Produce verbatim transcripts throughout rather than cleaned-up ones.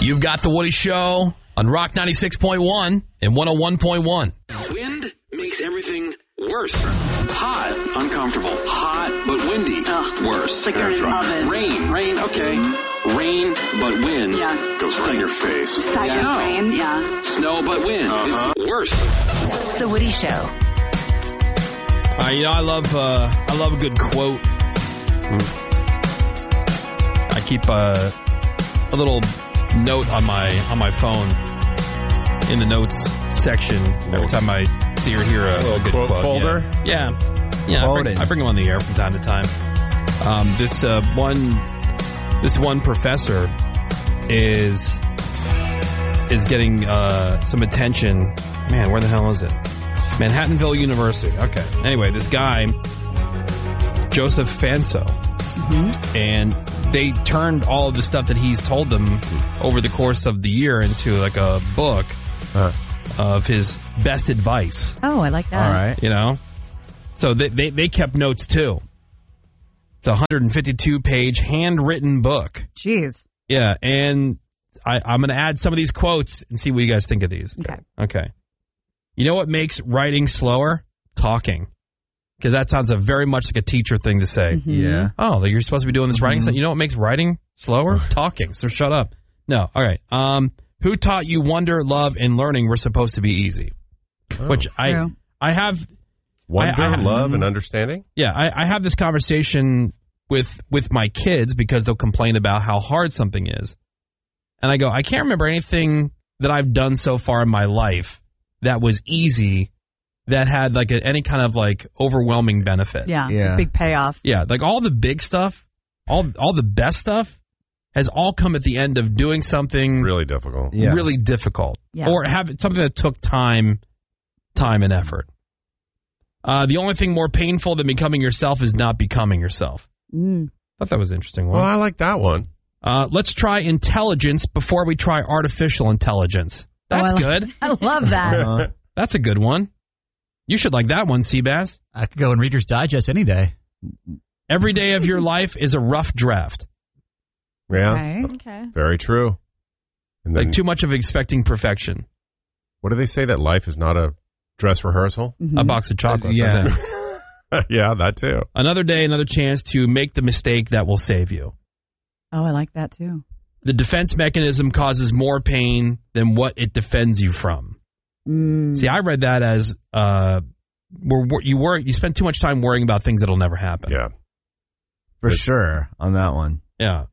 You've got The Woody Show on Rock ninety-six point one and one oh one point one. Wind makes everything worse. Hot, uncomfortable. Hot, but windy. Ugh. Worse. Like you're in an oven. Rain, rain, okay. Rain, but wind. Yeah. Goes right in your face. Side Snow. of rain, yeah. Snow, but wind. Uh-huh. It's worse. The Woody Show. Uh, you know, I love uh, I love a good quote. I keep uh, a little note on my on my phone in the notes section every time I see or hear a, a, a good quote, quote. folder. Yeah, yeah. yeah I, bring, I bring them on the air from time to time. Um, this uh, one, this one professor is is getting uh, some attention. Man, where the hell is it? Manhattanville University. Okay. Anyway, this guy, Joseph Fanso, mm-hmm. and they turned all of the stuff that he's told them over the course of the year into like a book uh. of his best advice. Oh, I like that. All right. You know? So they, they, they kept notes too. It's a one hundred fifty-two page handwritten book. Jeez. Yeah, and I, I'm going to add some of these quotes and see what you guys think of these. Okay. Okay. You know what makes writing slower? Talking. Because that sounds a very much like a teacher thing to say. Mm-hmm. Yeah. Oh, you're supposed to be doing this writing. Mm-hmm. You know what makes writing slower? Talking. So shut up. No. All right. Um, who taught you wonder, love, and learning were supposed to be easy? Oh, Which I true. I have. Wonder, I, I, love, and understanding? Yeah. I, I have this conversation with, with my kids because they'll complain about how hard something is. And I go, I can't remember anything that I've done so far in my life that was easy, that had like a, any kind of like overwhelming benefit. Yeah, Yeah. big payoff. Yeah, like all the big stuff, all all the best stuff has all come at the end of doing something Really difficult. yeah. really difficult. Yeah. Or have something that took time, time and effort. Uh, the only thing more painful than becoming yourself is not becoming yourself. Mm. I thought that was an interesting one. Well, I like that one. Uh, let's try intelligence before we try artificial intelligence. That's Oh, I good. Like, I love that. Uh, That's a good one. You should like that one, Seabass. I could go in Reader's Digest any day. Every day of your life is a rough draft. yeah. Okay. Okay. Very true. And then, Like too much of expecting perfection. what do they say, that life is not a dress rehearsal? Mhm. A box of chocolates. I yeah. think. yeah, that too. Another day, another chance to make the mistake that will save you. Oh, I like that too. The defense mechanism causes more pain than what it defends you from. Mm. See, I read that as uh, we're, you worry, you spend too much time worrying about things that'll never happen. Yeah. For sure on that one. Yeah.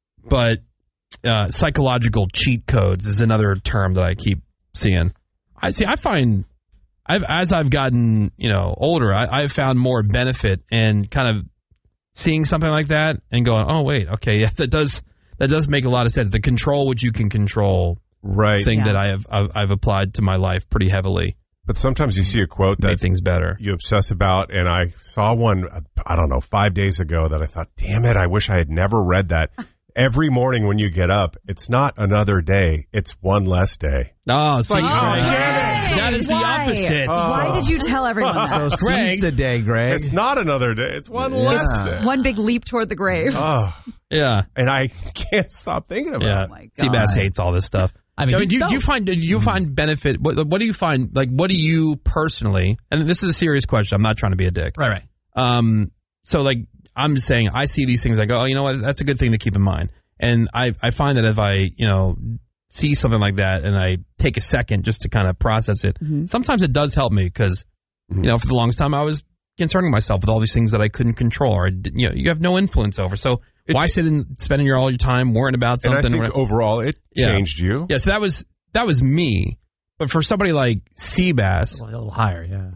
But uh, psychological cheat codes is another term that I keep seeing. I see. I find I've as I've gotten you know older, I, I've found more benefit in kind of seeing something like that and going, oh wait, okay, yeah, that does that does make a lot of sense. The control which you can control Right. thing Yeah. that I have I've, I've applied to my life pretty heavily. But sometimes you see a quote Made that things better. you obsess about, and I saw one, I don't know, five days ago that I thought, damn it, I wish I had never read that. Every morning when you get up, it's not another day, it's one less day. Oh, see, like, Greg, oh, that is the Why? opposite. Why did you tell everyone that? So Greg. seize the day, Greg. It's not another day, it's one Yeah. less day. One big leap toward the grave. Oh, Yeah, and I can't stop thinking about yeah. it. my God. Seabass hates all this stuff. I mean, I mean, do, you- no. do you find do you find benefit? What, what do you find? Like, what do you personally? And this is a serious question. I'm not trying to be a dick. Right, right. Um. So, like, I'm just saying, I see these things. I go, oh, you know what? That's a good thing to keep in mind. And I I find that if I you know see something like that and I take a second just to kind of process it, Mm-hmm. sometimes it does help me because you know for the longest time I was concerning myself with all these things that I couldn't control or I didn't- you know you have no influence over. So It- why sit and spending your all your time worrying about And I something? think overall it Yeah. changed you. Yeah, so that was that was me. But for somebody like Seabass, A little higher, yeah.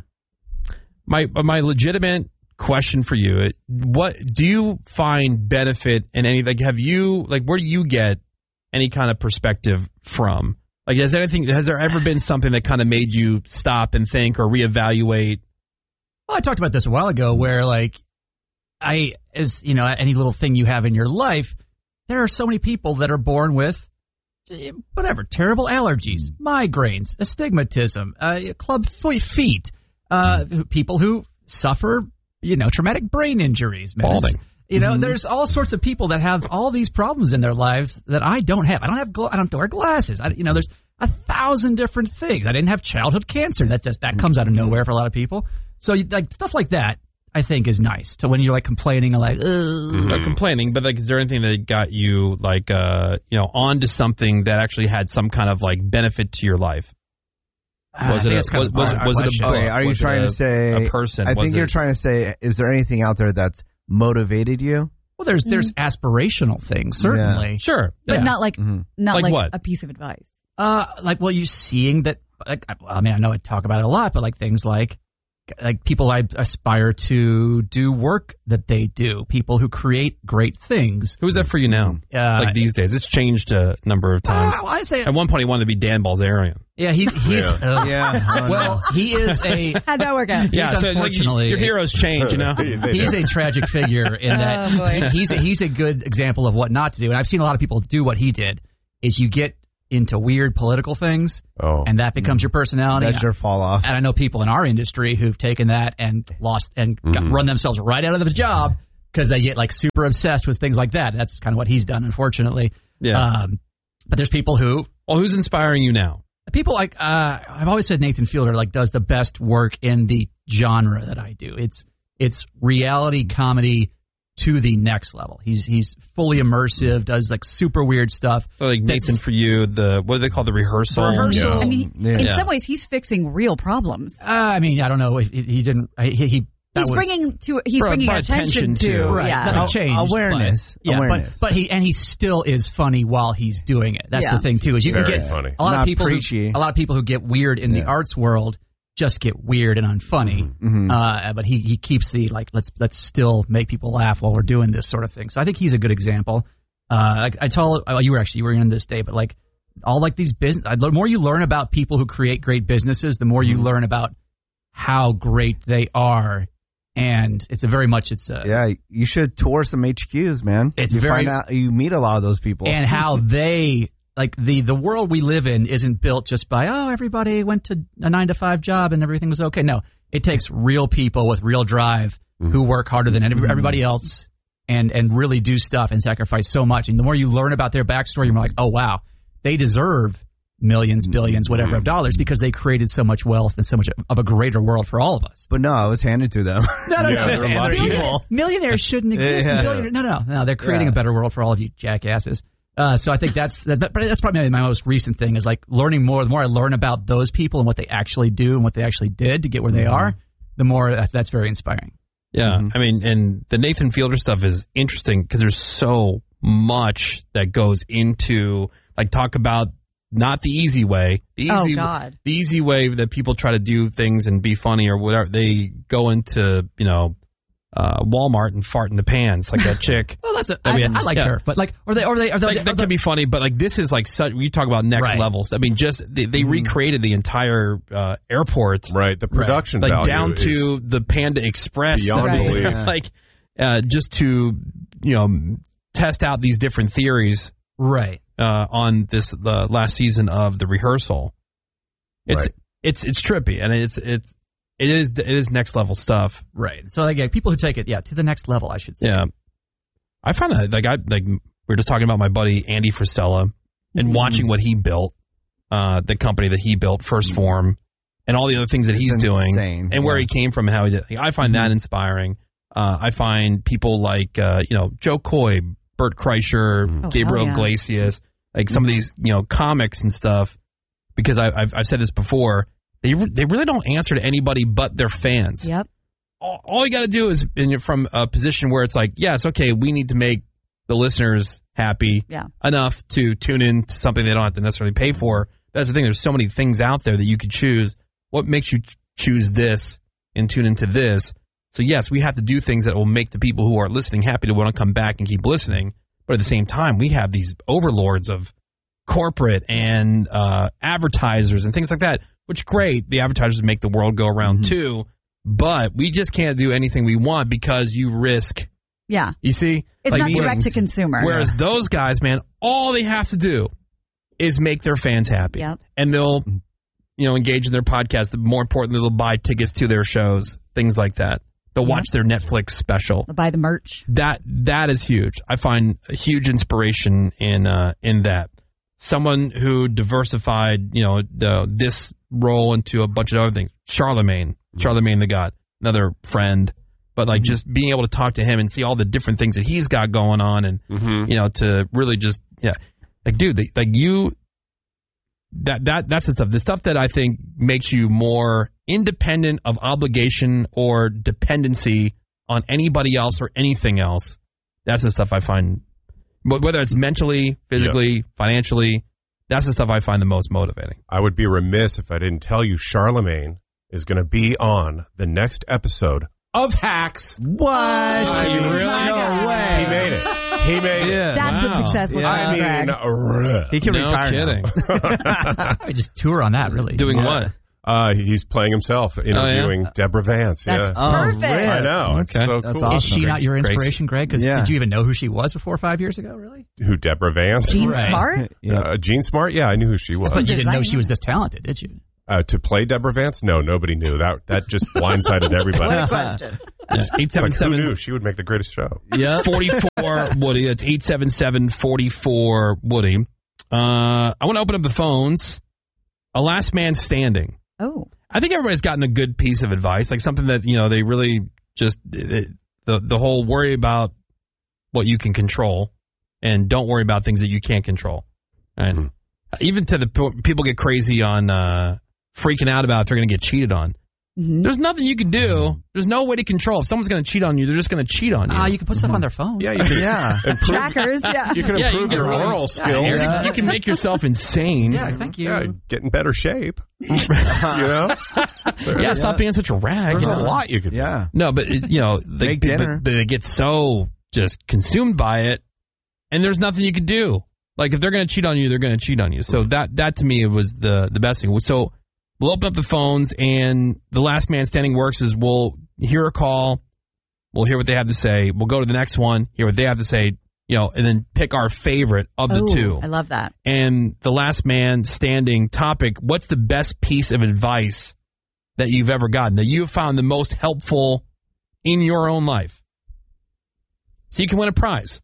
my my legitimate question for you: what do you find benefit in any? Like, have you like where do you get any kind of perspective from? Like, has anything has there ever been something that kind of made you stop and think or reevaluate? Well, I talked about this a while ago where, like, I, as, you know, any little thing you have in your life, there are so many people that are born with, eh, whatever, terrible allergies, migraines, astigmatism, uh, club feet, uh, people who suffer, you know, traumatic brain injuries. Balding. You know, mm-hmm. there's all sorts of people that have all these problems in their lives that I don't have. I don't have. Gla- I don't wear glasses. I, you know, there's a thousand different things. I didn't have childhood cancer. That just that comes out of nowhere for a lot of people. So, like stuff like that, I think is nice. To when you're like complaining, like, mm-hmm. not complaining, but like, is there anything that got you like, uh, you know, onto something that actually had some kind of like benefit to your life? Was it a, was, was, was, was it a book? Okay, are you was trying a, to say a person? I was think it, you're trying to say, is there anything out there that's motivated you? Well, there's there's mm-hmm. aspirational things, certainly. Yeah. Sure. But yeah. not like mm-hmm. not like, like what? a piece of advice. Uh, like, well, you seeing that, like, I mean, I know I talk about it a lot, but like things like, like people I aspire to do work that they do, people who create great things. Who is that for you now? Uh, like these days, it's changed a number of times. Uh, I'd say at one point he wanted to be Dan Balzerian. Yeah, he, he's yeah. Uh, yeah. Well, he is a. How'd that work out? Yeah, so unfortunately, your heroes change. You know, he's a tragic figure in that oh, boy. he's a, he's a good example of what not to do. And I've seen a lot of people do what he did. Is you get into weird political things, oh. and that becomes your personality. That's your fall off. And I know people in our industry who've taken that and lost and mm-hmm. got, run themselves right out of the job because they get like super obsessed with things like that. That's kind of what he's done, unfortunately. Yeah. Um, but there's people who. Well, who's inspiring you now? People like uh, I've always said Nathan Fielder like does the best work in the genre that I do. It's it's reality comedy to the next level. He's he's fully immersive, does like super weird stuff. So like Nathan, for you, the what do they call the rehearsal? Rehearsal. Yeah. I mean, Yeah. in Yeah. some ways, he's fixing real problems. Uh, I mean, I don't know. He, he didn't. He, he that He's was, bringing to he's Brought- bringing brought attention, attention to, to, right. yeah. That'll change, awareness. But, yeah, Awareness. but but he and he still is funny while he's doing it. That's Yeah. the thing too. Is you Very can get funny. a lot Not of people. Who, preachy. a lot of people who get weird in the Yeah. arts world just get weird and unfunny. Mhm. Uh, but he he keeps the like let's let's still make people laugh while we're doing this sort of thing. So I think he's a good example. Uh, I, I told oh, you were actually you were in this day, but like all like these business. The more you learn about people who create great businesses, the more you Mm-hmm. learn about how great they are. And it's a very much it's a Yeah, you should tour some H Qs, man. It's you very- find out you meet a lot of those people, and how they like the the world we live in isn't built just by oh everybody went to a nine to five job and everything was okay. No, it takes real people with real drive Mm-hmm. who work harder than every- everybody else and and really do stuff and sacrifice so much. And the more you learn about their backstory, you're like, oh wow, they deserve millions, billions, whatever of dollars because they created so much wealth and so much of a greater world for all of us. but no, it was handed to them. No, no, Yeah, no. there are a lot of Millionaire- people. Millionaires shouldn't exist. Yeah. and billionaires- no, no, no. They're creating Yeah. a better world for all of you jackasses. Uh, so I think that's that, but that's probably my most recent thing is like learning more. The more I learn about those people and what they actually do and what they actually did to get where they are, the more uh, that's very inspiring. Yeah, Mhm. I mean, and the Nathan Fielder stuff is interesting because there's so much that goes into like talk about not the easy way. The Oh, easy, God. the easy way that people try to do things and be funny or whatever. They go into you know uh, Walmart and fart in the pans like that chick. Well, that's a, I I, mean, I like yeah. her, but like, or they, or they, are they, Like, are that they could be funny, but like this is like such. You talk about next Right. levels. I mean, just they, they recreated the entire uh, airport, Right, the production like value down is to the Panda Express, beyond that was belief. there, Yeah. like uh, just to you know test out these different theories right. uh, on this the last season of the rehearsal. It's Right. it's it's trippy and it's it's it is it is next level stuff. Right. So like, yeah, people who take it, yeah, to the next level, I should say. Yeah, I find that like I like we were just talking about my buddy Andy Frisella and Mm-hmm. watching what he built, uh, the company that he built, First Form, and all the other things that It's he's doing, insane, and where yeah. he came from and how he did. Like, I find Mm-hmm. that inspiring. Uh, I find people like uh, you know Joe Coy, Bert Kreischer, Mm-hmm. Oh, Gabriel hell yeah. Iglesias, like some of these you know comics and stuff. Because I, I've I've said this before, they re- they really don't answer to anybody but their fans. Yep. All, all you got to do is and you're from a position where it's like, yes, okay, we need to make the listeners happy Yeah. enough to tune in to something they don't have to necessarily pay for. That's the thing. There's so many things out there that you could choose. What makes you ch- choose this and tune into this? So yes, we have to do things that will make the people who are listening happy to want to come back and keep listening. But at the same time, we have these overlords of corporate and uh, advertisers and things like that, which great. The advertisers make the world go around too. But we just can't do anything we want because you risk. Yeah. You see? It's Like, not where- direct to consumer. Whereas those guys, man, all they have to do is make their fans happy. Yep. And they'll, you know, engage in their podcast. More importantly, they'll buy tickets to their shows, things like that. They'll watch their Netflix special. They'll buy the merch. That that is huge. I find a huge inspiration in uh, in that. Someone who diversified, you know, the, this role into a bunch of other things. Charlemagne, Charlemagne the God, another friend. But like just being able to talk to him and see all the different things that he's got going on, and Mm-hmm. you know, to really just yeah, like dude, the, like you. That that that's the stuff. The stuff that I think makes you more independent of obligation or dependency on anybody else or anything else. That's the stuff I find, whether it's mentally, physically, Yeah. financially. That's the stuff I find the most motivating. I would be remiss if I didn't tell you Charlemagne is going to be on the next episode of Hacks. What? Are you really? No way. He made it. He made Yeah. it. That's Wow. what success looks Yeah. like. I mean, Greg. uh, He can No retire now. kidding. I just tour on that, really. Doing Yeah. what? uh, he's playing himself, interviewing Deborah Vance. That's yeah. Oh, perfect. really? I know. It's Okay. so That's cool. awesome. Is she not your Grace. inspiration, Greg? Because Yeah. did you even know who she was before five years ago, really? Who, Deborah Vance? Gene Right. Smart? Yeah. Uh, Jean Smart? Yeah, I knew who she was. But you didn't know designer. she was this talented, did you? Uh, to play Deborah Vance? No, nobody knew. That that just blindsided everybody. What a question. Eight seven Like, who knew seven she would make the greatest show? yeah forty four Woody. That's eight seven seven forty four Woody. Uh, I want to open up the phones. A last man standing. Oh. I think everybody's gotten a good piece of advice, like something that, you know, they really just, it, the the whole worry about what you can control and don't worry about things that you can't control. And Mhm. even to the po- people get crazy on uh, freaking out about if they're going to get cheated on. Mhm. There's nothing you can do. There's no way to control. If someone's going to cheat on you, they're just going to cheat on you. Ah, you can put stuff on their phone. Yeah, you can Yeah. improve, Trackers, yeah. you can Yeah, you improve can your really- oral skills. You Yeah. can- You can make yourself insane. Yeah, thank you. Yeah, get in better shape. you know? Yeah, stop being such a rag. There's you a know? lot you could do. Yeah. No, but it, you know, they, Make they, dinner. they get so just consumed by it, and there's nothing you can do. Like if they're going to cheat on you, they're going to cheat on you. So that that to me was the the best thing. So we'll open up the phones, and the last man standing works is we'll hear a call, we'll hear what they have to say, we'll go to the next one, hear what they have to say, you know, and then pick our favorite of the Oh, two. I love that. And the last man standing topic, what's the best piece of advice that you've ever gotten, that you have found the most helpful in your own life? So you can win a prize.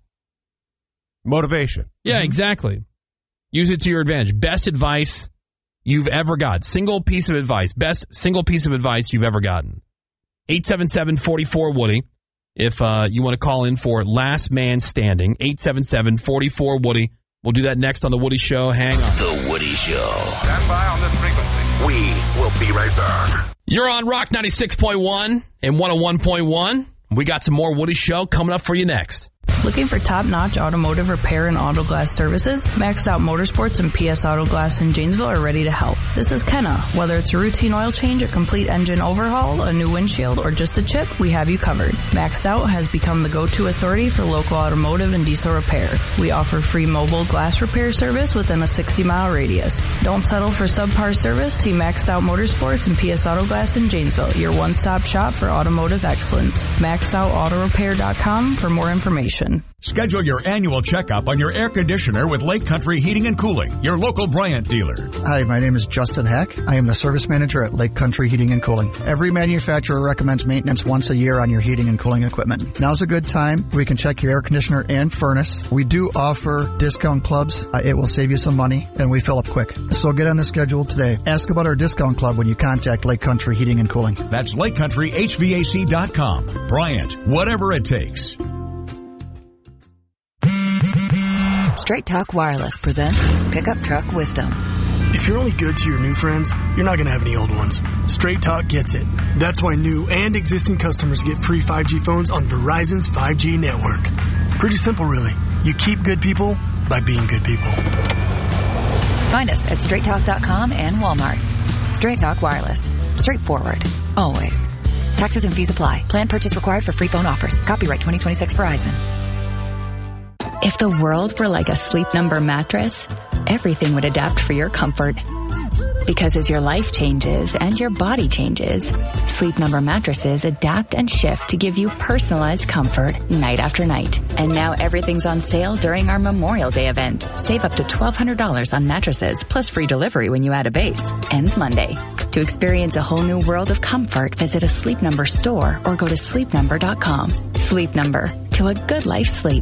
Motivation. Yeah, exactly. Use it to your advantage. Best advice you've ever got. Single piece of advice. Best single piece of advice you've ever gotten. eight seven seven, four four, Woody. If uh, you want to call in for Last Man Standing. eight seven seven, four four, Woody. We'll do that next on The Woody Show. Hang on. The Woody Show. Stand by on this frequency. We will be right back. You're on Rock ninety-six point one and one oh one point one. We got some more Woody Show coming up for you next. Looking for top-notch automotive repair and auto glass services? Maxed Out Motorsports and P S Auto Glass in Janesville are ready to help. This is Kenna. Whether it's a routine oil change, a complete engine overhaul, a new windshield, or just a chip, we have you covered. Maxed Out has become the go-to authority for local automotive and diesel repair. We offer free mobile glass repair service within a sixty-mile radius. Don't settle for subpar service. See Maxed Out Motorsports and P S Auto Glass in Janesville, your one-stop shop for automotive excellence. maxed out auto repair dot com for more information. Schedule your annual checkup on your air conditioner with Lake Country Heating and Cooling, your local Bryant dealer. Hi, my name is Justin Heck. I am the service manager at Lake Country Heating and Cooling. Every manufacturer recommends maintenance once a year on your heating and cooling equipment. Now's a good time. We can check your air conditioner and furnace. We do offer discount clubs. Uh, it will save you some money, and we fill up quick. So get on the schedule today. Ask about our discount club when you contact Lake Country Heating and Cooling. That's lake country h v a c dot com. Bryant, whatever it takes. Straight Talk Wireless presents Pickup Truck Wisdom. If you're only good to your new friends, you're not going to have any old ones. Straight Talk gets it. That's why new and existing customers get free five G phones on Verizon's five G network. Pretty simple, really. You keep good people by being good people. Find us at straight talk dot com and Walmart. Straight Talk Wireless. Straightforward. Always. Taxes and fees apply. Plan purchase required for free phone offers. Copyright twenty twenty-six Verizon. If the world were like a Sleep Number mattress, everything would adapt for your comfort. Because as your life changes and your body changes, Sleep Number mattresses adapt and shift to give you personalized comfort night after night. And now everything's on sale during our Memorial Day event. Save up to twelve hundred dollars on mattresses plus free delivery when you add a base. Ends Monday. To experience a whole new world of comfort, visit a Sleep Number store or go to sleep number dot com. Sleep Number. To a good life sleep.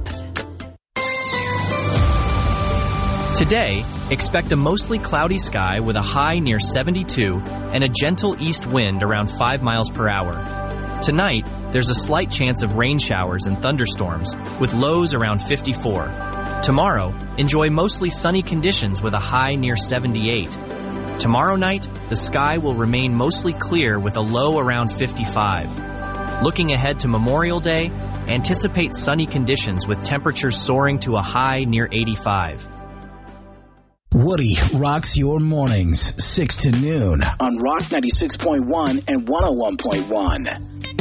Today, expect a mostly cloudy sky with a high near seventy-two and a gentle east wind around five miles per hour. Tonight, there's a slight chance of rain showers and thunderstorms with lows around fifty-four. Tomorrow, enjoy mostly sunny conditions with a high near seventy-eight. Tomorrow night, the sky will remain mostly clear with a low around fifty-five. Looking ahead to Memorial Day, anticipate sunny conditions with temperatures soaring to a high near eighty-five. Woody rocks your mornings, six to noon on Rock ninety-six point one and one oh one point one.